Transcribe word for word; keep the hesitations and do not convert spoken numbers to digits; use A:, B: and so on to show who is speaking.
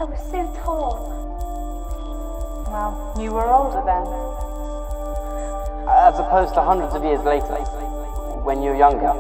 A: I was so tall.
B: Well, you were older then.
C: As opposed to hundreds of years later, when you're younger.